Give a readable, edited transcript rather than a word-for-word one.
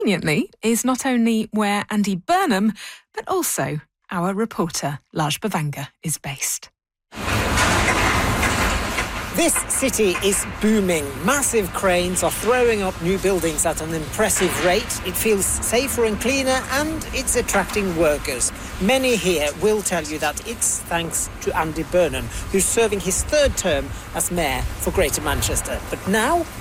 conveniently, is not only where Andy Burnham, but also our reporter, Laj Bavanga, is based. This city is booming. Massive cranes are throwing up new buildings at an impressive rate. It feels safer and cleaner, and it's attracting workers. Many here will tell you that it's thanks to Andy Burnham, who's serving his third term as mayor for Greater Manchester. But now